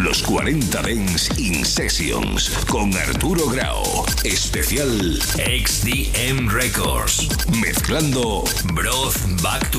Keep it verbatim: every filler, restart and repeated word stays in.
Los cuarenta Dance in Sessions con Arturo Grau. Especial X D M Records. Mezclando Broth Back to